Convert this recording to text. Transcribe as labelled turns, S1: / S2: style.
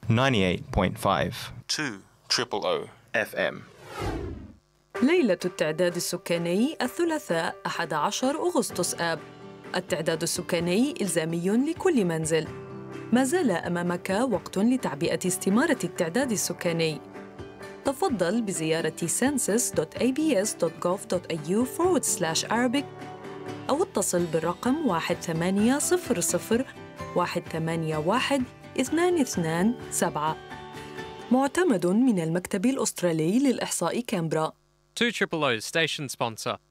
S1: 98.5 2 FM.
S2: ليلة التعداد السكاني الثلاثاء 11 أغسطس آب. التعداد السكاني إلزامي لكل منزل. ما زال أمامك وقت لتعبئة استمارة التعداد السكاني. تفضل بزيارة census.abs.gov.au/Arabic أو اتصل بالرقم 1800 181 227. معتمد من المكتب الأسترالي للإحصاء كامبرا.
S3: 2 Station sponsor.